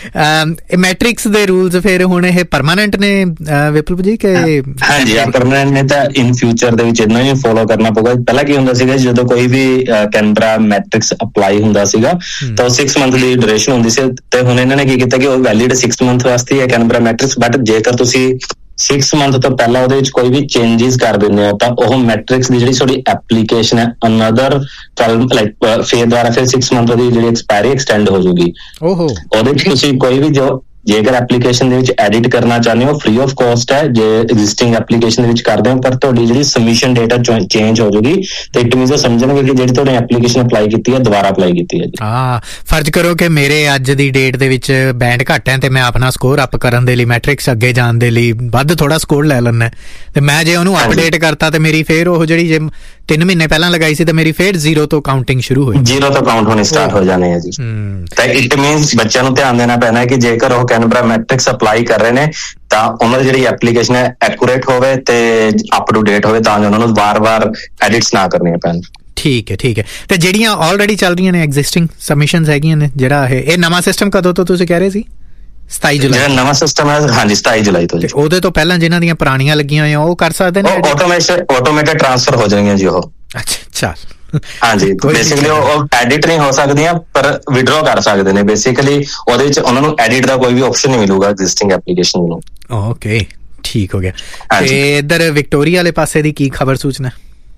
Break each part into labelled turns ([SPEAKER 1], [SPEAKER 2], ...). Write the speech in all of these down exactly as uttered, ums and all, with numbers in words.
[SPEAKER 1] Matrix ਦੇ rules ਫਿਰ ਹੁਣ ਇਹ ਪਰਮਾਨੈਂਟ ਨੇ ਵਿਪਲ ਜੀ ਕਿ?
[SPEAKER 2] ਹਾਂਜੀ, ਪਰਮਾਨੈਂਟ ਨੇ ਤਾਂ ਇਨ ਫਿਊਚਰ ਦੇ ਵਿੱਚ ਇਹਨਾਂ ਨੂੰ ਫੋਲੋ ਕਰਨਾ ਪਊਗਾ। ਪਹਿਲਾਂ ਕੀ ਹੁੰਦਾ ਸੀਗਾ, ਜਦੋਂ ਕੋਈ ਵੀ ਕੈਨਬਰਾ ਮੈਟ੍ਰਿਕਸ ਅਪਲਾਈ ਹੁੰਦਾ ਸੀਗਾ ਤਾਂ ਉਹ ਸਿਕਸ ਮੰਥ ਦੀ ਡਿਊਰੇਸ਼ਨ ਹੁੰਦੀ ਸੀ, ਤੇ ਹੁਣ ਇਹਨਾਂ ਨੇ ਕੀ ਕੀਤਾ ਕਿ ਉਹ ਵੈਲਿਡ ਸਿਕਸ ਮੰਥ ਵਾਸਤੇ ਹੈ ਕੈਨਬਰਾ ਮੈਟ੍ਰਿਕਸ। ਬਟ ਜੇਕਰ ਤੁਸੀਂ ਸਿਕਸ ਮੰਥ ਤੋਂ ਪਹਿਲਾਂ ਉਹਦੇ ਵਿੱਚ ਕੋਈ ਵੀ ਚੇਂਜਿਸ ਕਰ ਦਿੰਦੇ ਹੋ ਤਾਂ ਉਹ ਮੈਟ੍ਰਿਕਸ ਦੀ ਜਿਹੜੀ ਤੁਹਾਡੀ ਐਪਲੀਕੇਸ਼ਨ ਹੈ ਅਨਦਰ ਲਾਈਕ ਫੇਰ ਦੁਆਰਾ ਫਿਰ ਸਿਕਸ ਮੰਥ ਦੀ ਜਿਹੜੀ ਐਕਸਪਾਇਰੀ ਐਕਸਟੈਂਡ ਹੋ ਜਾਊਗੀ।
[SPEAKER 1] ਓਹੋ,
[SPEAKER 2] ਉਹਦੇ ਵਿੱਚ ਤੁਸੀਂ ਕੋਈ ਵੀ ਜੋ ਜੇਕਰ ਐਪਲੀਕੇਸ਼ਨ ਦੇ ਵਿੱਚ ਐਡਿਟ ਕਰਨਾ ਚਾਹੁੰਦੇ ਹੋ ਫ੍ਰੀ ਆਫ ਕੋਸਟ ਹੈ, ਜੇ ਐਗਜ਼ਿਸਟਿੰਗ ਐਪਲੀਕੇਸ਼ਨ ਦੇ ਵਿੱਚ ਕਰਦੇ ਹੋ, ਪਰ ਤੁਹਾਡੀ ਜਿਹੜੀ ਸਬਮਿਸ਼ਨ ਡੇਟ ਹੈ ਚੇਂਜ ਹੋ ਜਾਊਗੀ ਤੇ ਇਟ ਮੀਨਸ ਸਮਝਣਗੇ ਕਿ ਜਿਹੜੀ ਤੁਹਾਡੀ ਐਪਲੀਕੇਸ਼ਨ ਅਪਲਾਈ ਕੀਤੀ ਹੈ ਦੁਬਾਰਾ ਅਪਲਾਈ ਕੀਤੀ ਹੈ ਜੀ।
[SPEAKER 1] ਹਾਂ, ਫਰਜ਼ ਕਰੋ ਕਿ ਮੇਰੇ ਅੱਜ ਦੀ ਡੇਟ ਦੇ ਵਿੱਚ ਬੈਂਡ ਘੱਟ ਹੈ ਤੇ ਮੈਂ ਆਪਣਾ ਸਕੋਰ ਅਪ ਕਰਨ ਦੇ ਲਈ ਮੈਟ੍ਰਿਕਸ ਅੱਗੇ ਜਾਣ ਦੇ ਲਈ ਵੱਧ ਥੋੜਾ ਸਕੋਰ ਲੈ ਲੈਣਾ, ਤੇ ਮੈਂ ਜੇ ਉਹਨੂੰ ਅਪਡੇਟ ਕਰਤਾ ਤੇ ਮੇਰੀ ਫੇਰ ਉਹ ਜਿਹੜੀ ਜੇ ਤਿੰਨ ਮਹੀਨੇ ਪਹਿਲਾਂ ਲਗਾਈ ਸੀ ਤਾਂ ਮੇਰੀ ਫੇਰ ਜ਼ੀਰੋ ਤੋਂ ਕਾਊਂਟਿੰਗ ਸ਼ੁਰੂ ਹੋਈ,
[SPEAKER 2] ਜ਼ੀਰੋ ਤੋਂ ਕਾਊਂਟ ਹੋਣੇ ਸਟਾਰਟ ਹੋ ਜਾਣੇ ਆ ਜੀ। ਤਾਂ ਇਟ ਮੀਨਸ ਬੱਚਿਆਂ ਨੂੰ ਧਿਆਨ ਦੇਣਾ ਪੈਣਾ ਹੈ ਕਿ ਜੇਕਰ ਉਹ ਕੈਨਬਰਾ ਮੈਟ੍ਰਿਕਸ ਅਪਲਾਈ ਕਰ ਰਹੇ ਨੇ ਤਾਂ ਉਹਨਾਂ ਦੀ ਜਿਹੜੀ ਐਪਲੀਕੇਸ਼ਨ ਹੈ ਐਕੂਰੇਟ ਹੋਵੇ ਤੇ ਅਪ ਟੂ ਡੇਟ ਹੋਵੇ ਤਾਂ ਜੋ ਉਹਨਾਂ ਨੂੰ ਵਾਰ-ਵਾਰ ਐਡਿਟਸ ਨਾ ਕਰਨੀਆਂ ਪੈਣ। ਠੀਕ
[SPEAKER 1] ਹੈ ਠੀਕ ਹੈ। ਤੇ ਜਿਹੜੀਆਂ ਆਲਰੇਡੀ ਚੱਲ ਰਹੀਆਂ ਨੇ ਐਗਜ਼ਿਸਟਿੰਗ ਸਬਮਿਸ਼ਨਸ ਹੈਗੀਆਂ ਨੇ, ਜਿਹੜਾ ਇਹ ਇਹ ਨਵਾਂ ਸਿਸਟਮ ਕਦੋਂ ਤੋਂ ਤੁਸੀਂ ਕਹਿ ਰਹੇ ਸੀ? ਸਤਾਈ ਜੁਲਾਈ ਜਿਹੜਾ ਨਵਾਂ ਸਿਸਟਮ ਹੈ? ਹਾਂਜੀ, ਸਤਾਈ ਜੁਲਾਈ ਤੋਂ ਜੀ। ਉਹਦੇ ਤੋਂ ਪਹਿਲਾਂ ਜਿਨ੍ਹਾਂ ਦੀਆਂ ਪੁਰਾਣੀਆਂ ਲੱਗੀਆਂ ਹੋਈਆਂ ਉਹ ਕਰ ਸਕਦੇ ਨੇ?
[SPEAKER 2] ਆਟੋਮੈਟਿਕ ਟ੍ਰਾਂਸਫਰ ਹੋ ਜਾਣਗੀਆਂ ਜੀ ਉਹ।
[SPEAKER 1] ਅੱਛਾ, ਚੱਲ
[SPEAKER 2] ਹਾਂਜੀ, ਬੇਸਿਕਲੀ ਉਹ ਐਡਿਟ ਨਹੀਂ ਹੋ ਸਕਦੀਆਂ ਪਰ ਵਿਡਰੋ ਕਰ ਸਕਦੇ ਨੇ। ਬੇਸਿਕਲੀ ਉਹਦੇ ਵਿੱਚ ਉਹਨਾਂ ਨੂੰ ਐਡਿਟ ਦਾ ਕੋਈ ਵੀ ਆਪਸ਼ਨ ਨਹੀਂ ਮਿਲੂਗਾ ਐਗਜ਼ਿਸਟਿੰਗ ਐਪਲੀਕੇਸ਼ਨ ਨੂੰ।
[SPEAKER 1] ਓਕੇ, ਠੀਕ ਹੋ ਗਿਆ। ਤੇ ਇੱਧਰ ਵਿਕਟੋਰੀਆ ਵਾਲੇ ਪਾਸੇ ਦੀ ਕੀ ਖਬਰ ਸੂਚਨਾ?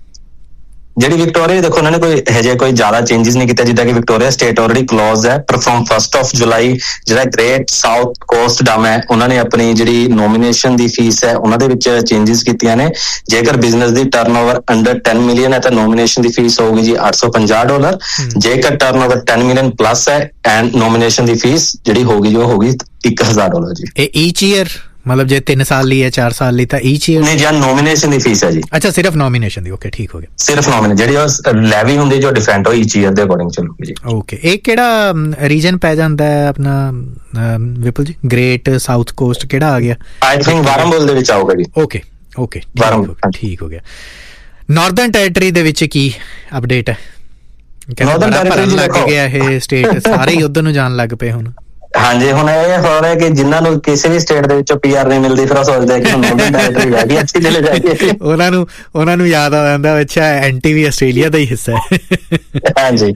[SPEAKER 2] ਜਿਹੜੀ ਵਿਕਟੋਰੀਆ ਦੇਖੋ ਉਹਨਾਂ ਨੇ ਕੋਈ ਹਜੇ ਕੋਈ ਜ਼ਿਆਦਾ ਚੇਂਜਿਸ ਨਹੀਂ ਕੀਤਾ, ਜਿੱਦਾਂ ਕਿ ਵਿਕਟੋਰੀਆ ਸਟੇਟ ਆਲਰੇਡੀ ਕਲੋਜ਼ ਹੈ, ਪਰ ਫਰੋਮ ਫਸਟ ਆਫ ਜੁਲਾਈ ਜਿਹੜਾ ਗ੍ਰੇਟ ਸਾਊਥ ਕੋਸਟ ਡਮ ਹੈ ਉਹਨਾਂ ਨੇ ਆਪਣੀ ਜਿਹੜੀ ਨੋਮੀਨੇਸ਼ਨ ਦੀ ਫੀਸ ਹੈ ਉਹਨਾਂ ਦੇ ਵਿੱਚ ਚੇਂਜਿਸ ਕੀਤੀਆਂ ਨੇ। ਜੇਕਰ ਬਿਜ਼ਨਸ ਦੀ ਟਰਨਓਵਰ ਅੰਡਰ ਟੈਨ ਮਿਲੀਅਨ ਹੈ ਤਾਂ ਨੋਮੀਨੇਸ਼ਨ ਦੀ ਫੀਸ ਹੋਊਗੀ ਜੀ ਅੱਠ ਸੌ ਪੰਜਾਹ ਡਾਲਰ। ਜੇਕਰ ਟਰਨਓਵਰ ਟੈਨ ਮਿਲੀਅਨ ਪਲੱਸ ਹੈ ਐਂਡ ਨੋਮੀਨੇਸ਼ਨ ਦੀ ਫੀਸ ਜਿਹੜੀ ਹੋਗੀ ਜੋ ਹੋਗੀ ਇੱਕ ਹਜ਼ਾਰ ਡਾਲਰ ਜੀ। ਇਹ ਈਚ ਈਅਰ ਮਤਲਬ ਜੇ ਤਿੰਨ ਸਾਲ ਲਈ ਹੈ ਚਾਰ ਸਾਲ ਲਈ ਤਾਂ ਈਚ ਈਅਰ ਨਹੀਂ ਜੀ, ਨੋਮੀਨੇਸ਼ਨ ਦੀ ਫੀਸ ਹੈ ਜੀ। ਅੱਛਾ, ਸਿਰਫ ਨੋਮੀਨੇਸ਼ਨ ਦੀ। ਓਕੇ, ਠੀਕ ਹੋ ਗਿਆ। ਸਿਰਫ ਨੋਮੀਨੇਸ਼ਨ ਜਿਹੜੀ ਉਹ ਲੈਵੀ ਹੁੰਦੀ ਜੋ ਡਿਫਰੈਂਟ ਹੋ ਈਚ ਈਅਰ ਦੇ ਅਕੋਰਡਿੰਗ ਚੱਲੂਗੀ ਜੀ। ਓਕੇ, ਇਹ ਕਿਹੜਾ ਰੀਜਨ ਪੈ ਜਾਂਦਾ ਹੈ ਆਪਣਾ ਵਿਪਲ ਜੀ? ਗ੍ਰੇਟ ਸਾਊਥ ਕੋਸਟ ਕਿਹੜਾ ਆ ਗਿਆ? ਆਈ ਥਿੰਕ ਵਾਰੰਬਲ ਦੇ ਵਿੱਚ ਆਊਗਾ ਜੀ। ਓਕੇ ਓਕੇ, ਠੀਕ ਹੋ ਗਿਆ। ਨਾਰਦਰਨ ਟੈਰੀਟਰੀ ਦੇ ਵਿੱਚ ਕੀ ਅਪਡੇਟ ਹੈ? ਨਾਰਦਰਨ ਟੈਰੀਟਰੀ ਲੱਗ ਗਿਆ ਇਹ ਸਟੇਟ, ਸਾਰੇ ਹੀ ਉਧਰ ਨੂੰ ਜਾਣ ਲੱਗ ਪਏ ਹੁਣ। ਹਾਂਜੀ, ਹੁਣ ਇਹ ਹੋ ਰਿਹਾ ਕਿ ਜਿਨ੍ਹਾਂ ਨੂੰ ਕਿਸੇ ਵੀ ਸਟੇਟ ਦੇ ਵਿੱਚੋਂ ਪੀ ਆਰ ਨਹੀਂ ਮਿਲਦੀ ਫਿਰ ਉਹ ਸੋਚਦੇ ਆ ਕਿ ਨਾਰਦਰਨ ਟੈਰੀਟਰੀ ਰਹਿ ਗਈ, ਅੱਛੀ ਚਲੇ ਜਾਏਗੀ। ਉਹਨਾਂ ਨੂੰ ਉਹਨਾਂ ਨੂੰ ਯਾਦ ਆ ਜਾਂਦਾ ਅੱਛਾ ਐਂਟੀ ਵੀ ਆਸਟ੍ਰੇਲੀਆ ਦਾ ਹੀ ਹਿੱਸਾ ਹੈ। ਹਾਂਜੀ,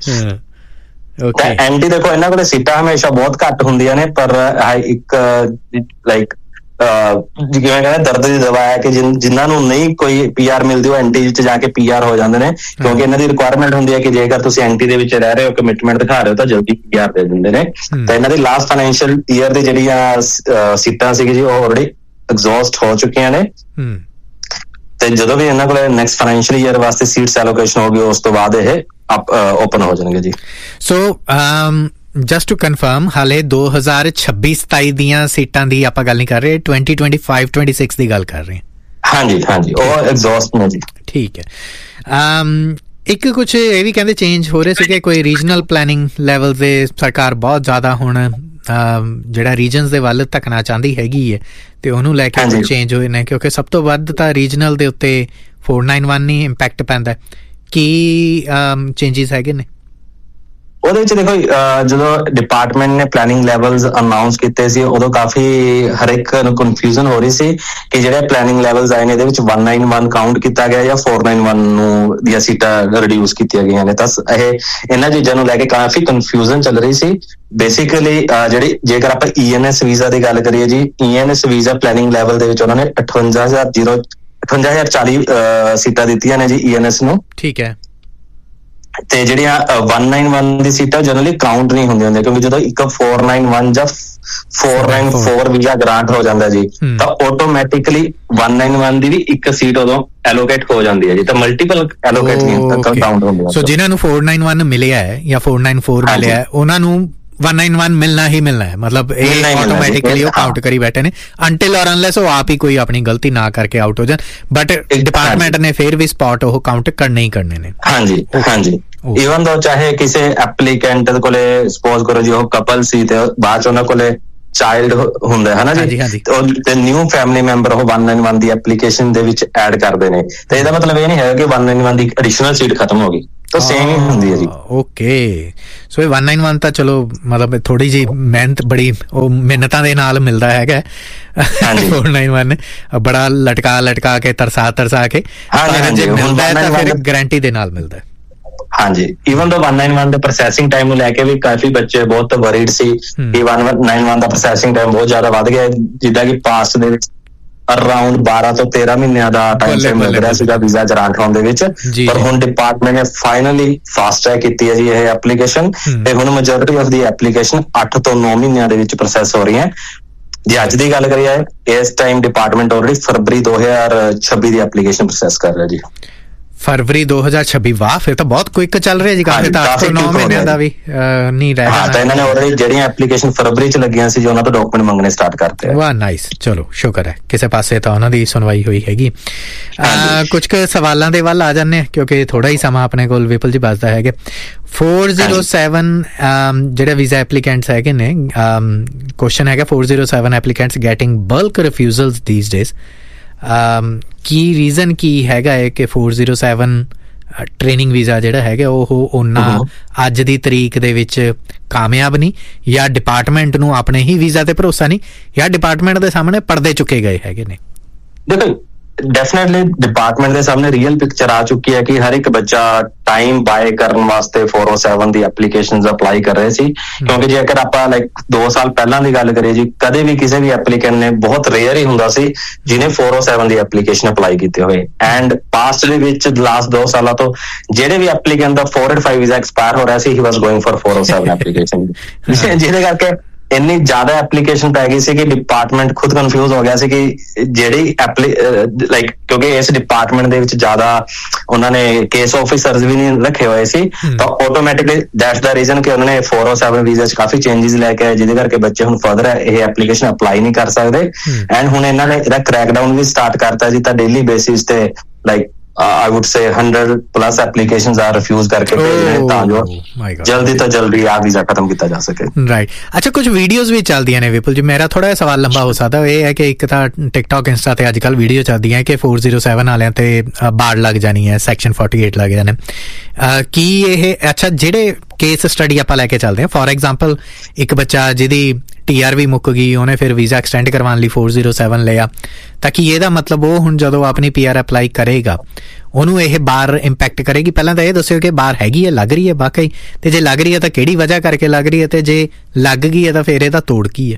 [SPEAKER 2] ਐਂਟੀ ਦੇਖੋ ਇਹਨਾਂ ਕੋਲ ਸੀਟਾਂ ਹਮੇਸ਼ਾ ਬਹੁਤ ਘੱਟ ਹੁੰਦੀਆਂ ਨੇ, ਪਰ ਇੱਕ ਲਾਈਕ ਜਿਵੇਂ ਕਹਿੰਦੇ ਦਰਦ ਦੀ ਦਵਾ ਹੈ ਕਿ ਜਿਨ੍ਹਾਂ ਨੂੰ ਨਹੀਂ ਕੋਈ ਪੀ ਆਰ ਮਿਲਦੀ ਉਹ ਐਂਟੀ ਵਿੱਚ ਜਾ ਕੇ ਪੀ ਆਰ ਹੋ ਜਾਂਦੇ ਨੇ, ਕਿਉਂਕਿ ਇਹਨਾਂ ਦੀ ਰਿਕੁਆਇਰਮੈਂਟ ਹੁੰਦੀ ਹੈ ਕਿ ਜੇਕਰ ਤੁਸੀਂ ਐਂਟੀ ਦੇ ਵਿੱਚ ਰਹਿ ਰਹੇ ਹੋ, ਕਮਿਟਮੈਂਟ ਦਿਖਾ ਰਹੇ ਹੋ ਤਾਂ ਜਲਦੀ ਪੀ ਆਰ ਦੇ ਦਿੰਦੇ ਨੇ। ਤਾਂ ਇਹਨਾਂ ਦੀ ਲਾਸਟ ਫਾਈਨੈਂਸ਼ੀਅਲ ਈਅਰ ਦੀ ਜਿਹੜੀਆਂ ਸੀਟਾਂ ਸੀਗੀ ਜੀ ਉਹ ਆਲਰੇਡੀ ਐਗਜ਼ੌਸਟ ਹੋ ਚੁੱਕੀਆਂ ਨੇ, ਤੇ ਜਦੋਂ ਵੀ ਇਹਨਾਂ ਕੋਲ ਨੈਕਸਟ ਫਾਈਨੈਂਸ਼ੀਅਲ ਈਅਰ ਵਾਸਤੇ ਸੀਟਸ ਐਲੋਕੇਸ਼ਨ ਹੋਗੀ ਉਸ ਤੋਂ ਬਾਅਦ ਇਹ ਓਪਨ ਹੋ ਜਾਣਗੇ ਜੀ। ਸੋ ਜਸਟ ਟੂ ਕਨਫਰਮ, ਹਾਲੇ ਦੋ ਹਜ਼ਾਰ ਛੱਬੀ ਸਤਾਈ ਦੀਆਂ ਸੀਟਾਂ ਦੀ ਆਪਾਂ ਗੱਲ ਨਹੀਂ ਕਰ ਰਹੇ, twenty twenty five twenty six ਦੀ ਗੱਲ ਕਰ ਰਹੇ ਹਾਂ। ਹਾਂਜੀ ਹਾਂਜੀ, ਉਹ ਐਗਜ਼ੌਸਟ ਨੇ ਜੀ। ਠੀਕ ਹੈ। ਇੱਕ ਕੁਛ ਇਹ ਵੀ ਕਹਿੰਦੇ ਚੇਂਜ ਹੋ ਰਹੇ ਸੀਗੇ ਕੋਈ ਰੀਜਨਲ ਪਲੈਨਿੰਗ ਲੈਵਲ ਤੇ ਸਰਕਾਰ ਬਹੁਤ ਜ਼ਿਆਦਾ ਹੁਣ ਜਿਹੜਾ ਰੀਜਨਸ ਦੇ ਵੱਲ ਧੱਕਣਾ ਚਾਹੁੰਦੀ ਹੈਗੀ ਹੈ ਤੇ ਉਹਨੂੰ ਲੈ ਕੇ ਚੇਂਜ ਹੋਏ ਨੇ, ਕਿਉਂਕਿ ਸਭ ਤੋਂ ਵੱਧ ਤਾਂ ਰੀਜਨਲ ਦੇ ਉੱਤੇ ਫੋਰ ਨਾਈਨ ਵਨ ਹੀ ਇੰਪੈਕਟ ਪੈਂਦਾ। ਕੀ ਚੇਂਜਿਸ ਹੈਗੇ ਨੇ ਉਹਦੇ ਵਿੱਚ? ਦੇਖੋ, ਜਦੋਂ ਡਿਪਾਰਟਮੈਂਟ ਨੇ ਪਲੈਨਿੰਗ ਲੈਵਲਸ ਅਨਾਊਂਸ ਕੀਤੇ ਸੀ ਉਦੋਂ ਕਾਫੀ ਹਰ ਇੱਕ ਨੂੰ ਕਨਫਿਊਜ਼ਨ ਹੋ ਰਹੀ ਸੀ ਕਿ ਜਿਹੜੇ ਪਲੈਨਿੰਗ ਲੈਵਲਸ ਆਏ ਨੇ ਇਹਦੇ ਵਿੱਚ ਵਨ ਨਾਈਨ ਵਨ ਕਾਊਂਟ ਕੀਤਾ ਗਿਆ ਜਾਂ ਫੋਰ ਨਾਈਨ ਵਨ ਨੂੰ ਦੀਆਂ ਸੀਟਾਂ ਰਿਡਿਊਸ ਕੀਤੀਆਂ ਗਈਆਂ ਨੇ। ਤਾਂ ਇਹ ਇਹਨਾਂ ਚੀਜ਼ਾਂ ਨੂੰ ਲੈ ਕੇ ਕਾਫੀ ਕਨਫਿਊਜ਼ਨ ਚੱਲ ਰਹੀ ਸੀ। ਬੇਸਿਕਲੀ ਜਿਹੜੀ ਜੇਕਰ ਆਪਾਂ ਈ ਐਨ ਐਸ ਵੀਜ਼ਾ ਦੀ ਗੱਲ ਕਰੀਏ ਜੀ, ਈ N S visa planning level ਦੇ ਵਿੱਚ ਉਹਨਾਂ ਨੇ ਅਠਵੰਜਾ ਹਜ਼ਾਰ ਜੀਰੋ ਅਠਵੰਜਾ ਹਜ਼ਾਰ ਚਾਲੀ ਸੀਟਾਂ ਦਿੱਤੀਆਂ ਨੇ ਜੀ ਈ ਐਨ ਐਸ ਨੂੰ। ਠੀਕ ਹੈ। ਤੇ ਜਿਹੜੀਆਂ ਵਨ ਨਾਈਨ ਵਨ ਦੀ ਸੀਟਾਂ ਜਨਰਲੀ ਕਾਊਂਟ ਨਹੀਂ ਹੁੰਦੀਆਂ ਹੁੰਦੀਆਂ, ਕਿਉਂਕਿ ਜਦੋਂ ਇੱਕ ਫੋਰ ਨਾਈਨ ਵਨ ਜਾਂ four nine four visa grant ਹੋ ਜਾਂਦਾ ਜੀ ਤਾਂ ਆਟੋਮੈਟਿਕਲੀ ਵਨ ਨਾਈਨ ਵਨ ਦੀ ਵੀ ਇੱਕ ਸੀਟ ਉਦੋਂ ਐਲੋਕੇਟ ਹੋ ਜਾਂਦੀ ਹੈ ਜੀ, ਤਾਂ ਮਲਟੀਪਲ ਐਲੋਕੇਟ ਨਹੀਂ ਕਾਊਂਟ ਹੁੰਦੀਆਂ। ਸੋ ਜਿਨ੍ਹਾਂ ਨੂੰ ਫੋਰ ਨਾਈਨ ਵਨ ਮਿਲਿਆ ਹੈ ਜਾਂ ਫੋਰ ਨਾਈਨ ਫੋਰ ਮਿਲਿਆ ਹੈ ਉਹਨਾਂ ਨੂੰ ਵਨ ਨਾਈਨ ਵਨ ਮਿਲਣਾ ਹੀ ਮਿਲਣਾ ਹੈ, ਮਤਲਬ ਇਹ ਆਟੋਮੈਟਿਕਲੀ ਉਹ ਕਾਊਂਟ ਕਰੀ ਬੈਠੇ ਨੇ ਅੰਟਿਲ ਔਰ ਅਨਲੈਸ ਉਹ ਆਪ ਹੀ ਕੋਈ ਆਪਣੀ ਗਲਤੀ ਨਾ ਕਰਕੇ ਆਊਟ ਹੋ ਜਾਣ, ਬਟ ਡਿਪਾਰਟਮੈਂਟ ਨੇ ਫਿਰ ਵੀ ਸਪੌਟ ਉਹ ਕਾਊਂਟ ਕਰਨੇ ਹੀ ਕਰਨੇ ਨੇ। ਹਾਂਜੀ ਹਾਂਜੀ, ਈਵਨ ਦੋ ਚਾਹੇ ਕਿਸੇ ਐਪਲੀਕੈਂਟ ਕੋਲੇ ਸਪੋਜ਼ ਕਰੋ ਜੀ ਉਹ ਕਪਲ ਸੀ ਤੇ ਬਾਅਦ ਚ ਉਹਨਾਂ ਕੋਲੇ ਚਾਈਲਡ ਹੁੰਦਾ ਹੈ ਨਾ ਜੀ, ਤੇ ਨਿਊ ਫੈਮਿਲੀ ਮੈਂਬਰ ਉਹ ਵਨ ਨਾਈਨ ਵਨ ਦੀ ਐਪਲੀਕੇਸ਼ਨ ਦੇ ਵਿੱਚ ਐਡ ਕਰਦੇ ਨੇ, ਤੇ ਇਹਦਾ ਮਤਲਬ ਇਹ ਨਹੀਂ ਹੈਗਾ ਕਿ ਵਨ ਨਾਈਨ ਵਨ ਦੀ ਐਡੀਸ਼ਨਲ ਸੀਟ ਖਤਮ ਹੋ ਗਈ। ਤਾਂ ਸੇਮ ਹੀ ਹੁੰਦੀ ਹੈ ਜੀ।
[SPEAKER 1] ਓਕੇ, ਸੋ ਇਹ one ninety-one ਤਾਂ ਚਲੋ ਮਤਲਬ ਥੋੜੀ ਜਿਹੀ ਮਿਹਨਤ, ਬੜੀ ਉਹ ਮਿਹਨਤਾਂ ਦੇ ਨਾਲ ਮਿਲਦਾ ਹੈਗਾ। four ninety-one ਬੜਾ ਲਟਕਾ ਲਟਕਾ ਕੇ ਤਰਸਾ ਤਰਸਾ ਕੇ ਮਿਲਦਾ ਹੈ, ਤਾਂ ਫਿਰ ਗਾਰੰਟੀ ਦੇ ਨਾਲ ਮਿਲਦਾ।
[SPEAKER 2] ਹਾਂਜੀ, ਈਵਨ ਦੋ one ninety-one ਦੇ ਪ੍ਰੋਸੈਸਿੰਗ ਟਾਈਮ ਨੂੰ ਲੈ ਕੇ ਵੀ ਕਾਫੀ ਬੱਚੇ ਬਹੁਤ ਵਰੀਡ ਸੀ ਕਿ one ninety-one ਦਾ ਪ੍ਰੋਸੈਸਿੰਗ ਟਾਈਮ ਬਹੁਤ ਜ਼ਿਆਦਾ ਵੱਧ ਗਿਆ, ਜਿੱਦਾਂ ਕਿ ਪਾਸਟ ਦੇ ਵਿੱਚ ਅਰਾਊਂਡ ਬਾਰਾਂ ਤੋਂ ਤੇਰਾਂ ਮਹੀਨਿਆਂ ਦਾ ਟਾਈਮ ਫਰੇਮ ਮਿਲ ਰਿਹਾ ਸੀਗਾ ਵੀਜ਼ਾ ਗ੍ਰਾਂਟ ਹੋਣ ਦੇ ਵਿੱਚ। ਪਰ ਹੁਣ ਡਿਪਾਰਟਮੈਂਟ ਨੇ ਫਾਈਨਲੀ ਫਾਸਟ ਟਰੈਕ ਕੀਤੀ ਹੈ ਜੀ ਇਹ ਐਪਲੀਕੇਸ਼ਨ, ਤੇ ਹੁਣ ਮੈਜੋਰਿਟੀ ਆਫ ਦੀ ਐਪਲੀਕੇਸ਼ਨ ਅੱਠ ਤੋਂ ਨੌ ਮਹੀਨਿਆਂ ਦੇ ਵਿੱਚ ਪ੍ਰੋਸੈਸ ਹੋ ਰਹੀਆਂ। ਜੇ ਅੱਜ ਦੀ ਗੱਲ ਕਰੀਏ, ਇਸ ਟਾਈਮ ਡਿਪਾਰਟਮੈਂਟ ਆਲਰੇਡੀ ਫਰਵਰੀ ਦੋ ਹਜ਼ਾਰ ਛੱਬੀ ਦੀ ਐਪਲੀਕੇਸ਼ਨ ਪ੍ਰੋਸੈਸ ਕਰ ਰਿਹਾ ਜੀ।
[SPEAKER 1] ਫਰਵਰੀ ਦੋ ਹਜ਼ਾਰ ਛੱਬੀ, ਵਾਹ, ਫਿਰ ਤਾਂ ਬਹੁਤ ਕੁਇਕ ਚੱਲ ਰਿਹਾ ਜੀ। ਕਾਫੀ ਤਾਂ ਅੱਠ ਤੋਂ ਨੌ ਮਹੀਨਿਆਂ ਦਾ ਵੀ ਨਹੀਂ ਰਹਿ
[SPEAKER 2] ਜਾਣਾ। ਤਾਂ ਇਹਨਾਂ ਨੇ ਆਲਰੇਡੀ ਜਿਹੜੀਆਂ ਐਪਲੀਕੇਸ਼ਨ ਫਰਵਰੀ ਚ ਲੱਗੀਆਂ ਸੀ, ਉਹਨਾਂ ਤੋਂ ਡਾਕੂਮੈਂਟ ਮੰਗਣੇ ਸਟਾਰਟ ਕਰਤੇ ਆ। ਵਾਹ,
[SPEAKER 1] ਨਾਈਸ, ਚਲੋ ਸ਼ੁਕਰ ਹੈ ਕਿਸੇ ਪਾਸੇ ਤਾਂ ਉਹਨਾਂ ਦੀ ਸੁਣਵਾਈ ਹੋਈ ਹੈਗੀ। ਕੁਝ ਕੁ ਸਵਾਲਾਂ ਦੇ ਵੱਲ ਆ ਜਾਂਦੇ ਹਾਂ, ਕਿਉਂਕਿ ਥੋੜਾ ਹੀ ਸਮਾਂ ਆਪਣੇ ਕੋਲ ਵਿਪਲ ਜੀ ਬਚਦਾ ਹੈਗੇ। four oh seven ਜਿਹੜੇ ਵੀਜ਼ਾ ਐਪਲੀਕੈਂਟਸ ਹੈਗੇ ਨੇ, ਕੁਐਸਚਨ ਹੈਗਾ four oh seven applicants getting bulk refusals these days. Ki reason ਕੀ ਹੈਗਾ ਹੈ ਕਿ four oh seven training visa ਜਿਹੜਾ ਹੈਗਾ ਉਹ ਉਹਨਾਂ ਅੱਜ ਦੀ ਤਰੀਕ ਦੇ ਵਿੱਚ ਕਾਮਯਾਬ ਨਹੀਂ, ਜਾਂ ਡਿਪਾਰਟਮੈਂਟ ਨੂੰ ਆਪਣੇ ਹੀ ਵੀਜ਼ਾ ਤੇ ਭਰੋਸਾ ਨਹੀਂ, ਜਾਂ ਡਿਪਾਰਟਮੈਂਟ ਦੇ ਸਾਹਮਣੇ ਪਰਦੇ ਚੁੱਕੇ ਗਏ ਹੈਗੇ ਨੇ?
[SPEAKER 2] ਦੇਖੋ, ਡੈਫੀਨੇਟਲੀ ਡਿਪਾਰਟਮੈਂਟ ਦੇ ਸਾਹਮਣੇ ਰੀਅਲ ਪਿਕਚਰ ਆ ਚੁੱਕੀ ਹੈ ਕਿ ਹਰ ਇੱਕ ਬੱਚਾ ਟਾਈਮ ਬਾਏ ਕਰਨ ਵਾਸਤੇ four oh seven ਦੀ ਐਪਲੀਕੇਸ਼ਨਸ ਅਪਲਾਈ ਕਰ ਰਹੇ ਸੀ। ਕਿਉਂਕਿ ਜੇਕਰ ਆਪਾਂ ਲਾਈਕ ਦੋ ਸਾਲ ਪਹਿਲਾਂ ਦੀ ਗੱਲ ਕਰੀਏ ਜੀ, ਕਦੇ ਵੀ ਕਿਸੇ ਵੀ ਐਪਲੀਕੈਂਟ ਨੇ, ਬਹੁਤ ਰੇਅਰ ਹੀ ਹੁੰਦਾ ਸੀ ਜਿਹਨੇ four oh seven ਦੀ ਐਪਲੀਕੇਸ਼ਨ ਅਪਲਾਈ ਕੀਤੇ ਹੋਏ। ਐਂਡ ਪਾਸਟ ਦੇ ਵਿੱਚ ਲਾਸਟ ਦੋ ਸਾਲਾਂ ਤੋਂ ਜਿਹੜੇ ਵੀ ਐਪਲੀਕੈਂਟ ਦਾ four eighty-five ਵੀਜ਼ਾ ਐਕਸਪਾਇਰ ਹੋ ਰਿਹਾ ਸੀ, ਹੀ ਵਾਸ going for four oh seven application. ਜਿਹਦੇ ਕਰਕੇ ਇੰਨੀ ਜ਼ਿਆਦਾ ਐਪਲੀਕੇਸ਼ਨ ਪੈ ਗਈ ਸੀ ਕਿ ਡਿਪਾਰਟਮੈਂਟ ਖੁਦ ਕਨਫਿਊਜ਼ ਹੋ ਗਿਆ ਸੀ ਕਿ ਜਿਹੜੀ ਐਪਲੀ ਲਾਈਕ ਕਿਉਂਕਿ ਇਸ ਡਿਪਾਰਟਮੈਂਟ ਦੇ ਵਿੱਚ ਜ਼ਿਆਦਾ ਉਹਨਾਂ ਨੇ ਕੇਸ ਆਫਿਸਰਸ ਵੀ ਨਹੀਂ ਰੱਖੇ ਹੋਏ ਸੀ, ਤਾਂ ਆਟੋਮੈਟਿਕਲੀ ਦੈਟਸ ਦਾ ਰੀਜ਼ਨ ਕਿ ਉਹਨਾਂ ਨੇ four oh seven ਵੀਜ਼ਾ 'ਚ ਕਾਫੀ ਚੇਂਜਿਸ ਲੈ ਕੇ ਆਏ, ਜਿਹਦੇ ਕਰਕੇ ਬੱਚੇ ਹੁਣ ਫਰਦਰ ਇਹ ਐਪਲੀਕੇਸ਼ਨ ਅਪਲਾਈ ਨਹੀਂ ਕਰ ਸਕਦੇ। ਐਂਡ ਹੁਣ ਇਹਨਾਂ ਨੇ ਇਹਦਾ ਕ੍ਰੈਕਡਾਊਨ ਵੀ ਸਟਾਰਟ ਕਰਤਾ ਜੀ, ਤਾਂ ਡੇਲੀ ਬੇਸਿਸ ਤੇ like I would say one hundred plus applications are refused ਕਰਕੇ ਭੇਜ ਰਹੇ ਤਾਂ ਜੋ ਜਲਦੀ ਤੋਂ ਜਲਦੀ ਆ ਵੀਜ਼ਾ ਖਤਮ ਕੀਤਾ ਜਾ ਸਕੇ।
[SPEAKER 1] ਰਾਈਟ, ਅੱਛਾ, ਕੁਝ ਵੀਡੀਓਜ਼ ਵੀ ਚੱਲਦੀਆਂ ਨੇ ਵਿਪੁਲ ਜੀ। ਮੇਰਾ ਥੋੜਾ ਜਿਹਾ ਸਵਾਲ ਲੰਬਾ ਹੋ ਸਕਦਾ, ਇਹ ਹੈ ਕਿ ਇੱਕ ਤਾਂ ਟਿਕਟੌਕ, ਇੰਸਟਾ ਤੇ ਅੱਜ ਕੱਲ੍ਹ ਵੀਡੀਓ ਚੱਲਦੀਆਂ ਕਿ four oh seven ਵਾਲਿਆਂ ਤੇ ਬਾੜ ਲੱਗ ਜਾਣੀ ਹੈ, ਸੈਕਸ਼ਨ forty-eight ਲੱਗ ਜਾਣੇ। ਕੀ ਇਹ ਅੱਛਾ, ਜਿਹੜੇ ਕੇਸ ਸਟੱਡੀ ਆਪਾਂ ਲੈ ਕੇ ਚੱਲਦੇ ਹਾਂ, ਫੋਰ ਐਗਜ਼ਾਮਪਲ ਇੱਕ ਬੱਚਾ ਜਿਹਦੀ ਟੀ ਆਰ ਵੀ ਮੁੱਕ ਗਈ, ਉਹਨੇ ਫਿਰ ਵੀਜ਼ਾ ਐਕਸਟੈਂਡ ਕਰਵਾਉਣ ਲਈ four oh seven ਲਿਆ, ਤਾਂ ਕੀ ਇਹਦਾ ਮਤਲਬ ਉਹ ਹੁਣ ਜਦੋਂ ਆਪਣੀ ਪੀ ਆਰ ਅਪਲਾਈ ਕਰੇਗਾ ਉਹਨੂੰ ਇਹ ਬਾਰ ਇੰਪੈਕਟ ਕਰੇਗੀ? ਪਹਿਲਾਂ ਤਾਂ ਇਹ ਦੱਸਿਓ ਕਿ ਬਾਰ ਹੈਗੀ ਹੈ, ਲੱਗ ਰਹੀ ਹੈ ਵਾਕਈ, ਤੇ ਜੇ ਲੱਗ ਰਹੀ ਹੈ ਤਾਂ ਕਿਹੜੀ ਵਜ੍ਹਾ ਕਰਕੇ ਲੱਗ ਰਹੀ ਹੈ, ਤੇ ਜੇ ਲੱਗ ਗਈ ਹੈ ਤਾਂ ਫਿਰ ਇਹਦਾ ਤੋੜ ਕੀ ਹੈ?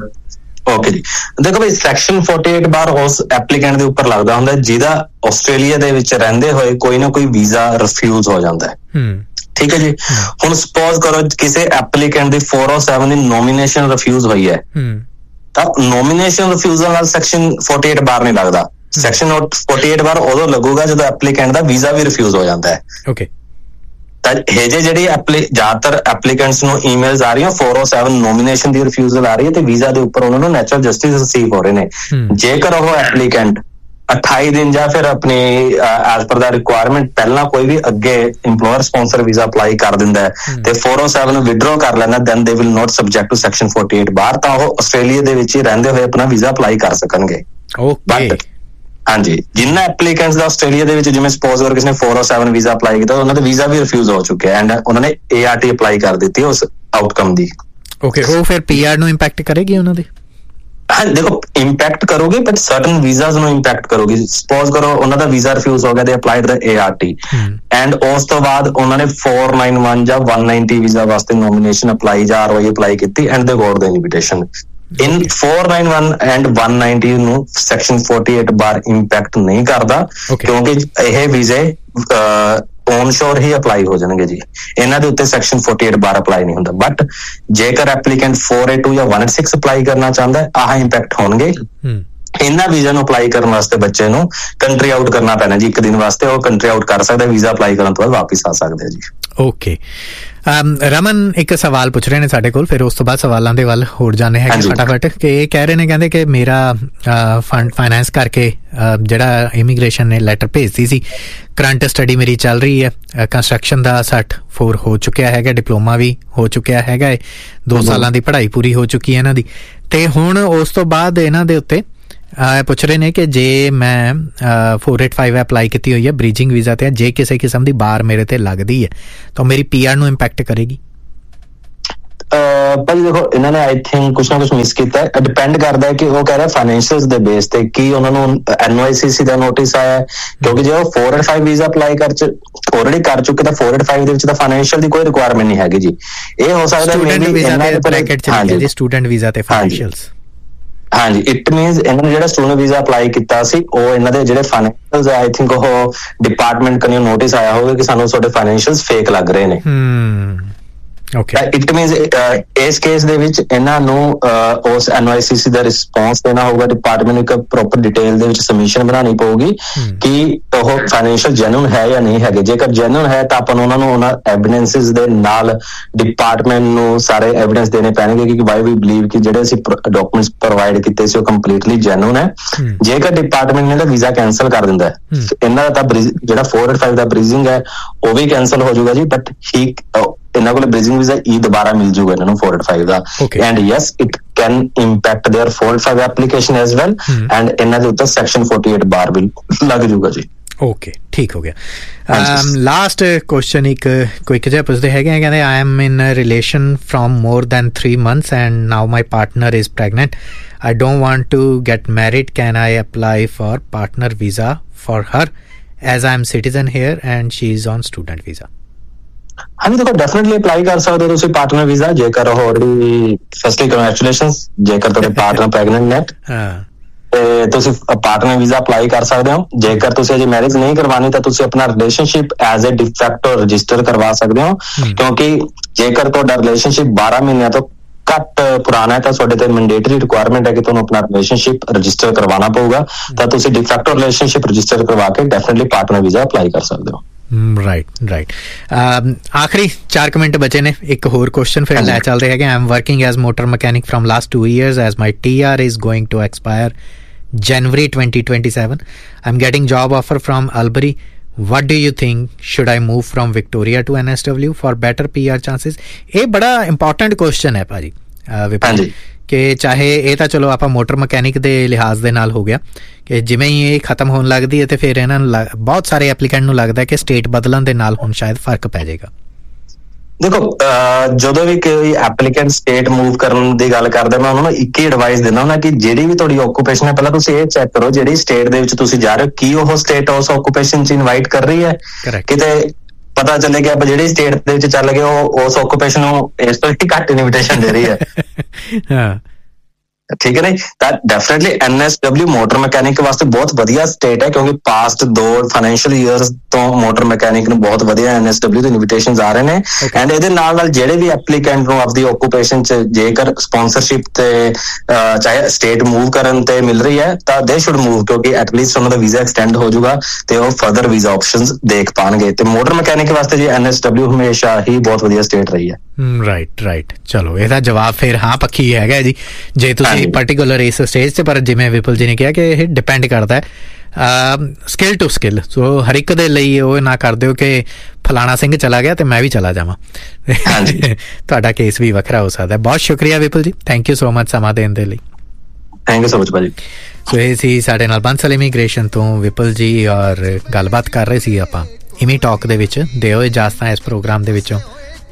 [SPEAKER 2] ਓਕੇ ਜੀ, ਦੇਖੋ ਭਾਈ, ਸੈਕਸ਼ਨ forty-eight ਬਾਰ ਉਸ ਐਪਲੀਕੈਂਟ ਦੇ ਉੱਪਰ ਲੱਗਦਾ ਹੁੰਦਾ ਜਿਹਦਾ ਆਸਟ੍ਰੇਲੀਆ ਦੇ ਵਿੱਚ ਰਹਿੰਦੇ ਹੋਏ ਕੋਈ ਨਾ ਕੋਈ ਵੀਜ਼ਾ ਰਿਫਿਊਜ਼ ਹੋ ਜਾਂਦਾ ਹੈ। ਠੀਕ ਹੈ ਜੀ। ਹੁਣ ਸਪੋਜ਼ ਕਰੋ ਕਿਸੇ ਐਪਲੀਕੈਂਟ ਦੀ four oh seven ਦੀ ਨੋਮੀਨੇਸ਼ਨ ਰਿਫਿਊਜ਼ ਹੋਈ ਹੈ, ਤਾਂ ਨੋਮੀਨੇਸ਼ਨ ਰਿਫਿਊਜ਼ਲ ਨਾਲ ਸੈਕਸ਼ਨ forty-eight ਬਾਰ ਨਹੀਂ ਲੱਗਦਾ। ਸੈਕਸ਼ਨ forty-eight ਬਾਰ ਉਦੋਂ ਲੱਗੂਗਾ ਜਦੋਂ ਐਪਲੀਕੈਂਟ ਦਾ ਵੀਜ਼ਾ ਵੀ ਰਿਫਿਊਜ਼ ਹੋ ਜਾਂਦਾ ਹੈ। ਓਕੇ, ਤਾਂ ਇਹ ਜੇ ਜਿਹੜੀ ਜ਼ਿਆਦਾਤਰ ਐਪਲੀਕੈਂਟਸ ਨੂੰ ਈਮੇਲਸ ਆ ਰਹੀਆਂ four oh seven ਨੋਮੀਨੇਸ਼ਨ ਦੀ ਰਿਫਿਊਜ਼ਲ ਆ ਰਹੀ ਹੈ, ਤੇ ਵੀਜ਼ਾ ਦੇ ਉੱਪਰ ਉਹਨਾਂ ਨੂੰ ਨੈਚੁਰਲ ਜਸਟਿਸ ਰਿਸੀਵ ਹੋ ਰਹੇ ਨੇ। ਜੇਕਰ ਉਹ ਐਪਲੀਕੈਂਟ ਅਠਾਈ ਦਿਨ ਜਾਂ ਫਿਰ ਆਪਣੀ ਐਜ਼ ਪਰ ਦਾ ਰਿਕੁਆਇਰਮੈਂਟ ਪਹਿਲਾਂ ਕੋਈ ਵੀ ਅੱਗੇ ਇੰਪਲੋਇਰ ਸਪਾਂਸਰ ਵੀਜ਼ਾ ਅਪਲਾਈ ਕਰ ਦਿੰਦਾ ਹੈ ਤੇ four oh seven ਨੂੰ ਵਿਡਰੋ ਕਰ ਲੈਣਾ, then they will not subject to section forty-eight ਬਾਰ, ਤਾਂ ਉਹ ਆਸਟ੍ਰੇਲੀਆ ਦੇ ਵਿੱਚ ਹੀ ਰਹਿੰਦੇ ਹੋਏ ਆਪਣਾ ਵੀਜ਼ਾ ਅਪਲਾਈ ਕਰ ਸਕਣਗੇ। ਓਕੇ, ਹਾਂਜੀ, ਜਿੰਨਾ ਐਪਲੀਕੈਂਟਸ ਦਾ ਆਸਟ੍ਰੇਲੀਆ ਦੇ ਵਿੱਚ, ਜਿਵੇਂ ਸਪੋਜ਼ ਕਰ ਕਿਸੇ ਨੇ four oh seven visa apply ਕੀਤਾ, ਉਹਨਾਂ ਦਾ ਵੀਜ਼ਾ ਵੀ ਰਿਫਿਊਜ਼ ਹੋ ਚੁੱਕਿਆ ਐਂਡ ਉਹਨਾਂ ਨੇ ਏ ਆਰ ਟੀ ਅਪਲਾਈ ਕਰ ਦਿੱਤੀ ਉਸ ਆਊਟਕਮ ਦੀ। ਓਕੇ, ਉਹ ਫਿਰ ਪੀ ਆਰ ਨੂੰ ਇੰਪੈਕਟ ਕਰੇਗੀ ਉਹਨਾਂ ਦੇ? ਹਾਂ, ਦੇਖੋ, ਇੰਪੈਕਟ ਕਰੋਗੇ, ਬਟ ਸਰਟਨ ਵੀਜ਼ਾਸ ਨੂੰ ਇੰਪੈਕਟ ਕਰੋਗੇ। ਸਪੋਜ਼ ਕਰੋ ਉਹਨਾਂ ਦਾ ਵੀਜ਼ਾ ਰਿਫਿਊਜ਼ ਹੋ ਗਿਆ, ਦੇ applied the A R T, and ਉਸ ਤੋਂ ਬਾਅਦ ਉਹਨਾਂ ਨੇ four ninety-one ਜਾਂ one ninety ਵੀਜ਼ਾ ਵਾਸਤੇ ਨੋਮੀਨੇਸ਼ਨ ਅਪਲਾਈ ਜਾਂ ਆਰ ਓ ਆਈ ਅਪਲਾਈ ਕੀਤੀ, ਐਂਡ ਦੇ goat the invitation. In four ninety-one and one ninety ਨੂੰ ਸੈਕਸ਼ਨ forty-eight ਬਾਰ ਇੰਪੈਕਟ ਨਹੀਂ ਕਰਦਾ, ਕਿਉਂਕਿ ਇਹ ਵੀਜ਼ੇ ਔਨ ਸ਼ੋਰ ਹੀ ਅਪਲਾਈ ਹੋ ਜਾਣਗੇ ਜੀ, ਇਹਨਾਂ ਦੇ ਉੱਤੇ ਸੈਕਸ਼ਨ forty-eight ਬਾਰ ਅਪਲਾਈ ਨਹੀਂ ਹੁੰਦਾ। ਬਟ ਜੇਕਰ ਐਪਲੀਕੈਂਟ four eighty-two ਜਾਂ one eighty-six ਅਪਲਾਈ ਕਰਨਾ ਚਾਹੁੰਦਾ, ਆਹ ਇੰਪੈਕਟ ਹੋਣਗੇ। ਇਹਨਾਂ ਵੀਜ਼ਾ ਨੂੰ ਅਪਲਾਈ ਕਰਨ ਵਾਸਤੇ ਬੱਚੇ ਨੂੰ ਕੰਟਰੀ ਆਊਟ ਕਰਨਾ ਪੈਣਾ ਜੀ, ਇੱਕ ਦਿਨ ਵਾਸਤੇ ਉਹ ਕੰਟਰੀ ਆਊਟ ਕਰ ਸਕਦਾ, ਵੀਜ਼ਾ ਅਪਲਾਈ ਕਰਨ ਤੋਂ ਬਾਅਦ ਵਾਪਿਸ ਆ ਸਕਦੇ ਜੀ। ਓਕੇ, ਰਮਨ ਇੱਕ ਸਵਾਲ ਪੁੱਛ ਰਹੇ ਨੇ ਸਾਡੇ ਕੋਲ, ਫਿਰ ਉਸ ਤੋਂ ਬਾਅਦ ਸਵਾਲਾਂ ਦੇ ਵੱਲ ਹੋਰ ਜਾਣੇ ਹੈਗੇ ਫਟਾਫਟ, ਕਿ ਇਹ ਕਹਿ ਰਹੇ ਨੇ, ਕਹਿੰਦੇ ਕਿ ਮੇਰਾ ਫੰਡ ਫਾਈਨੈਂਸ ਕਰਕੇ ਜਿਹੜਾ ਇਮੀਗ੍ਰੇਸ਼ਨ ਨੇ ਲੈਟਰ ਭੇਜਦੀ ਸੀ, ਕਰੰਟ ਸਟੱਡੀ ਮੇਰੀ ਚੱਲ ਰਹੀ ਹੈ, ਕੰਸਟਰਕਸ਼ਨ ਦਾ ਸੱਠ ਫੋਰ ਹੋ ਚੁੱਕਿਆ ਹੈਗਾ, ਡਿਪਲੋਮਾ ਵੀ ਹੋ ਚੁੱਕਿਆ ਹੈਗਾ ਹੈ, ਦੋ ਸਾਲਾਂ ਦੀ ਪੜ੍ਹਾਈ ਪੂਰੀ ਹੋ ਚੁੱਕੀ ਹੈ ਇਹਨਾਂ ਦੀ, ਤੇ ਹੁਣ ਉਸ ਤੋਂ ਬਾਅਦ ਇਹਨਾਂ ਦੇ ਉੱਤੇ
[SPEAKER 1] ਪੁੱਛ ਰਹੇ ਨੇ ਕਿ ਜੇ ਮੈਂ फोर एट फाइव ਅਪਲਾਈ ਕੀਤੀ ਹੋਈ ਹੈ ਬ੍ਰਿਜਿੰਗ ਵੀਜ਼ਾ ਤੇ, ਜੇ ਕਿਸੇ ਕਿਸਮ ਦੀ ਬਾਰ ਮੇਰੇ ਤੇ ਲੱਗਦੀ ਹੈ ਤਾਂ ਮੇਰੀ ਪੀਆਰ ਨੂੰ ਇੰਪੈਕਟ ਕਰੇਗੀ?
[SPEAKER 2] ਭਾਜੀ ਦੇਖੋ, ਇਹਨਾਂ ਨੇ ਆਈ ਥਿੰਕ ਕੁਛ ਨਾ ਕੁਛ ਮਿਸ ਕੀਤਾ ਹੈ। ਡਿਪੈਂਡ ਕਰਦਾ ਹੈ ਕਿ ਉਹ ਕਹਿ ਰਿਹਾ ਫਾਈਨੈਂਸ਼ੀਅਲਸ ਦੇ ਬੇਸ ਤੇ ਕੀ ਉਹਨਾਂ ਨੂੰ ਐਨ ਵਾਈ ਸੀ ਸੀ ਦਾ ਨੋਟਿਸ ਆਇਆ ਹੈ, ਕਿਉਂਕਿ ਜੇ ਉਹ four eight five visa apply ਕਰ ਚ ਆਲਰੇਡੀ ਕਰ ਚੁੱਕੇ ਤਾਂ फोर एट फाइव ਦੇ ਵਿੱਚ ਤਾਂ ਫਾਈਨੈਂਸ਼ੀਅਲ ਦੀ ਕੋਈ ਰਿਕੁਆਇਰਮੈਂਟ ਨਹੀਂ ਹੈਗੀ ਜੀ। ਇਹ ਹੋ ਸਕਦਾ
[SPEAKER 1] ਸਟੂਡੈਂਟ ਵੀਜ਼ਾ ਤੇ ਬ੍ਰੈਕਟ ਚ ਲਿਖਿਆ ਜੀ, ਸਟੂਡੈਂਟ ਵੀਜ਼ਾ ਤੇ ਫਾਈਨੈਂਸ਼ੀਅਲਸ।
[SPEAKER 2] ਹਾਂਜੀ, ਇਟ ਮੀਨਸ ਇਹਨਾਂ ਨੇ ਜਿਹੜਾ ਸਟੂਡੈਂਟ ਵੀਜ਼ਾ ਅਪਲਾਈ ਕੀਤਾ ਸੀ ਉਹ ਇਹਨਾਂ ਦੇ ਜਿਹੜੇ ਫਾਈਨੈਂਸ਼ੀਅਲਸ ਆਈ ਥਿੰਕ ਉਹ ਡਿਪਾਰਟਮੈਂਟ ਕਨਿਓ ਨੋਟਿਸ ਆਇਆ ਹੋਵੇ ਕਿ ਸਾਨੂੰ ਤੁਹਾਡੇ ਫਾਈਨੈਂਸ਼ੀਅਲਸ ਫੇਕ ਲੱਗ ਰਹੇ ਨੇ। ਇਟ ਮੀਨਸ ਇਸ ਕੇਸ ਦੇ ਵਿੱਚ ਇਹਨਾਂ ਨੂੰ ਉਸ ਐਨ ਵਾਈ ਸੀ ਸੀ ਦਾ ਰਿਸਪੌਂਸ ਦੇਣਾ ਹੋਊਗਾ, ਡਿਪਾਰਟਮੈਂਟ ਨੂੰ ਇੱਕ ਪ੍ਰੋਪਰ ਡਿਟੇਲ ਦੇ ਵਿੱਚ ਸਬਮਿਸ਼ਨ ਬਣਾਉਣੀ ਪਊਗੀ ਕਿ ਉਹ ਫਾਈਨੈਂਸ਼ੀਅਲ ਜੈਨੂਨ ਹੈ ਜਾਂ ਨਹੀਂ ਹੈਗੇ। ਜੇਕਰ ਜੈਨੂਨ ਹੈ ਤਾਂ ਆਪਾਂ ਨੂੰ ਉਹਨਾਂ ਨੂੰ ਉਹਨਾਂ ਐਵੀਡੈਂਸਿਸ ਦੇ ਨਾਲ ਡਿਪਾਰਟਮੈਂਟ ਨੂੰ ਸਾਰੇ ਐਵੀਡੈਂਸ ਦੇਣੇ ਪੈਣਗੇ ਕਿ ਵਾਈ ਵੀ ਬਲੀਵ ਕਿ ਜਿਹੜੇ ਅਸੀਂ ਡਾਕੂਮੈਂਟਸ ਪ੍ਰੋਵਾਈਡ ਕੀਤੇ ਸੀ ਉਹ ਕੰਪਲੀਟਲੀ ਜੈਨੂਨ ਹੈ। ਜੇਕਰ ਡਿਪਾਰਟਮੈਂਟ ਨੇ ਤਾਂ ਵੀਜ਼ਾ ਕੈਂਸਲ ਕਰ ਦਿੰਦਾ ਹੈ, ਇਹਨਾਂ ਦਾ ਤਾਂ ਜਿਹੜਾ फोर एट फाइव ਦਾ ਬ੍ਰੀਜ਼ਿੰਗ ਹੈ ਉਹ ਵੀ ਕੈਂਸਲ ਹੋ ਜਾਊਗਾ ਜੀ, ਬਟ ਹੀ ਇਹਨਾਂ ਕੋਲ ਬ੍ਰਿਜਿੰਗ ਵੀਜ਼ਾ ਈ ਦੁਬਾਰਾ ਮਿਲ ਜੂਗਾ ਇਹਨਾਂ ਨੂੰ four eight five the. And yes it can impact there four eight five application as well, and ਇਹਨਾਂ ਦੇ ਉੱਤੇ ਸੈਕਸ਼ਨ फोर्टी एट ਬਾਰ ਵੀ ਲੱਗ ਜੂਗਾ ਜੀ।
[SPEAKER 1] ਓਕੇ, ਠੀਕ ਹੋ ਗਿਆ। ਲਾਸਟ ਕੁਐਸਚਨ ਇੱਕ ਕੁਇਕ ਜਿਹਾ ਪੁੱਛਦੇ ਹੈਗੇ, ਕਹਿੰਦੇ I am in relation from more than three months and now my partner is pregnant, I don't want to get married, can I apply for partner visa for her as I am citizen hair and she is on student visa?
[SPEAKER 2] ਹਾਂਜੀ ਦੇਖੋ, definitely apply ਕਰ ਸਕਦੇ ਹੋ ਤੁਸੀਂ partner visa, ਜੇਕਰ ਉਹ already firstly congratulations, ਜੇਕਰ ਤੁਹਾਡੇ ਪਾਰਟਨਰ ਪ੍ਰੈਗਨੈਂਟ ਨੇ ਤੇ ਤੁਸੀਂ ਪਾਰਟਨਰ ਵੀਜ਼ਾ ਅਪਲਾਈ ਕਰ ਸਕਦੇ ਹੋ। ਜੇਕਰ ਤੁਸੀਂ ਅਜੇ ਮੈਰਿਜ ਨਹੀਂ ਕਰਵਾਉਣੀ ਤਾਂ ਤੁਸੀਂ ਆਪਣਾ ਰਿਲੇਸ਼ਨਸ਼ਿਪ ਐਜ਼ ਅ ਡਿਫੈਕਟੋ ਰਜਿਸਟਰ ਕਰਵਾ ਸਕਦੇ ਹੋ, ਕਿਉਂਕਿ ਜੇਕਰ ਤੁਹਾਡਾ ਰਿਲੇਸ਼ਨਸ਼ਿਪ ਬਾਰਾਂ ਮਹੀਨਿਆਂ ਤੋਂ ਘੱਟ ਪੁਰਾਣਾ ਹੈ ਤਾਂ ਤੁਹਾਡੇ ਤੇ ਮੈਂਡੇਟਰੀ ਰਿਕੁਆਇਰਮੈਂਟ ਹੈ ਕਿ ਤੁਹਾਨੂੰ ਆਪਣਾ ਰਿਲੇਸ਼ਨਸ਼ਿਪ ਰਜਿਸਟਰ ਕਰਵਾਉਣਾ ਪਊਗਾ, ਤਾਂ ਤੁਸੀਂ ਡਿਫੈਕਟੋ ਰਿਲੇਸ਼ਨਸ਼ਿਪ ਰਜਿਸਟਰ ਕਰਵਾ ਕੇ ਡੈਫੀਨਿਟਲੀ ਪਾਰਟਨਰ ਵੀਜ਼ਾ ਅਪਲਾਈ ਕਰ ਸਕਦੇ ਹੋ।
[SPEAKER 1] ਰਾਈਟ ਰਾਈਟ ਆਖਰੀ ਚਾਰ ਕੁ ਮਿੰਟ ਬਚੇ ਨੇ, ਇੱਕ ਹੋਰ ਕੁਐਸਚਨ ਫਿਰ ਲੈ ਚੱਲਦੇ ਹੈਗੇ। I am working as motor mechanic firm last to years as my T R is going to expire January twenty twenty-seven. I'm getting job offer from Albury. What do you think? Should I move from Victoria to N S W for better P R chances? ਇਹ ਬੜਾ important question ਹੈ ਭਾਜੀ ਵਿਪਨ, ਕਿ ਚਾਹੇ ਇਹ ਤਾਂ ਚਲੋ ਆਪਾਂ ਮੋਟਰ ਮਕੈਨਿਕ ਦੇ ਲਿਹਾਜ਼ ਦੇ ਨਾਲ ਹੋ ਗਿਆ ਕਿ ਜਿਵੇਂ ਹੀ ਇਹ ਖਤਮ ਹੋਣ ਲੱਗਦੀ ਹੈ ਤੇ ਫਿਰ ਇਹਨਾਂ ਨੂੰ ਬਹੁਤ ਸਾਰੇ ਐਪਲੀਕੈਂਟ ਨੂੰ ਲੱਗਦਾ ਕਿ ਸਟੇਟ ਬਦਲਣ ਦੇ ਨਾਲ ਹੁਣ ਸ਼ਾਇਦ ਫਰਕ ਪੈ ਜਾਏਗਾ।
[SPEAKER 2] ਦੇਖੋ, ਜਦੋਂ ਵੀ ਕੋਈ ਐਪਲੀਕੈਂਟ ਸਟੇਟ ਮੂਵ ਕਰਨ ਦੀ ਗੱਲ ਕਰਦਾ ਮੈਂ ਉਹਨਾਂ ਨੂੰ ਇੱਕ ਹੀ ਐਡਵਾਈਸ ਦਿੰਦਾ ਹੁੰਦਾ ਕਿ ਜਿਹੜੀ ਵੀ ਤੁਹਾਡੀ ਆਕੂਪੇਸ਼ਨ ਹੈ ਪਹਿਲਾਂ ਤੁਸੀਂ ਇਹ ਚੈੱਕ ਕਰੋ ਜਿਹੜੀ ਸਟੇਟ ਦੇ ਵਿੱਚ ਤੁਸੀਂ ਜਾ ਰਹੇ ਹੋ ਕੀ ਉਹ ਸਟੇਟ ਉਸ ਆਕੂਪੇਸ਼ਨ 'ਚ ਇਨਵਾਈਟ ਕਰ ਰਹੀ ਹੈ। ਕਿਤੇ ਪਤਾ ਚੱਲੇ ਕਿ ਆਪਾਂ ਜਿਹੜੀ ਸਟੇਟ ਦੇ ਵਿੱਚ ਚੱਲ ਗਏ ਉਹ ਉਸ ਆਕੂਪੇਸ਼ਨ ਨੂੰ ਇਸ ਤੋਂ ਹੀ ਘੱਟ ਇਨਵੀਟੇਸ਼ਨ ਦੇ ਰਹੀ ਹੈ। ਠੀਕ ਹੈ ਨਾ, ਤਾਂ definitely N S W motor mechanic ਵਾਸਤੇ ਬਹੁਤ ਵਧੀਆ ਸਟੇਟ ਹੈ, ਕਿਉਂਕਿ ਪਾਸਟ ਦੋ ਫਾਈਨੈਂਸ਼ੀਅਲ ਈਅਰਸ ਤੋਂ ਮੋਟਰ ਮਕੈਨਿਕ ਨੂੰ ਬਹੁਤ ਵਧੀਆ ਐਨ ਐਸ ਡਬਲਿਊ ਦੇ ਇਨਵੀਟੇਸ਼ਨਸ ਆ ਰਹੇ ਨੇ। ਐਂਡ ਇਹਦੇ ਨਾਲ ਨਾਲ ਜਿਹੜੇ ਵੀ ਐਪਲੀਕੈਂਟ ਨੂੰ ਆਪਦੀ ਆਕੂਪੇਸ਼ਨ 'ਚ ਜੇਕਰ ਸਪਾਂਸਰਸ਼ਿਪ ਤੇ ਚਾਹੇ ਸਟੇਟ ਮੂਵ ਕਰਨ ਤੇ ਮਿਲ ਰਹੀ ਹੈ ਤਾਂ ਦੇ ਸ਼ੁਡ ਮੂਵ, ਕਿਉਂਕਿ ਐਟਲੀਸਟ ਉਹਨਾਂ ਦਾ ਵੀਜ਼ਾ ਐਕਸਟੈਂਡ ਹੋ ਜਾਊਗਾ ਤੇ ਉਹ ਫਰਦਰ ਵੀਜ਼ਾ ਆਪਸ਼ਨਸ ਦੇਖ ਪਾਣਗੇ। ਤੇ ਮੋਟਰ ਮਕੈਨਿਕ ਵਾਸਤੇ ਜੀ ਐਨ ਐਸ ਡਬਲਿਊ ਹਮੇਸ਼ਾ ਹੀ ਬਹੁਤ ਵਧੀਆ ਸਟੇਟ ਰਹੀ ਹੈ।
[SPEAKER 1] ਰਾਈਟ ਰਾਈਟ ਚਲੋ ਇਹਦਾ ਜਵਾਬ ਫਿਰ ਹਾਂ ਪੱਖੀ ਹੈਗਾ ਜੀ ਜੇ ਤੁਸੀਂ ਪਰਟੀਕੂਲਰ ਇਸ ਸਟੇਜ ਤੇ, ਪਰ ਜਿਵੇਂ ਵਿਪਲ ਜੀ ਨੇ ਕਿਹਾ ਕਿ ਇਹ ਡਿਪੈਂਡ ਕਰਦਾ ਸਕਿੱਲ ਟੂ ਸਕਿੱਲ, ਸੋ ਹਰ ਇੱਕ ਦੇ ਲਈ ਉਹ ਨਾ ਕਰ ਦਿਓ ਕਿ ਫਲਾਣਾ ਸਿੰਘ ਚਲਾ ਗਿਆ ਤੇ ਮੈਂ ਵੀ ਚਲਾ ਜਾਵਾਂ, ਤੁਹਾਡਾ ਕੇਸ ਵੀ ਵੱਖਰਾ ਹੋ ਸਕਦਾ। ਬਹੁਤ ਸ਼ੁਕਰੀਆ ਵਿਪਲ ਜੀ, ਥੈਂਕ ਯੂ ਸੋ ਮਚ ਸਮਾਂ ਦੇਣ ਦੇ ਲਈ।
[SPEAKER 2] ਥੈਂਕ ਯੂ ਸੋ ਮਚ ਭਾਜੀ।
[SPEAKER 1] ਸੋ ਇਹ ਸੀ ਸਾਡੇ ਨਾਲ ਬੰਸਲ ਇਮੀਗ੍ਰੇਸ਼ਨ ਤੋਂ ਵਿਪਲ ਜੀ, ਔਰ ਗੱਲਬਾਤ ਕਰ ਰਹੇ ਸੀ ਆਪਾਂ ਇਮੀ ਟਾਕ ਦੇ ਵਿੱਚ। ਦਿਓ ਇਜਾਜ਼ਤਾਂ ਇਸ ਪ੍ਰੋਗਰਾਮ ਦੇ ਵਿੱਚੋਂ।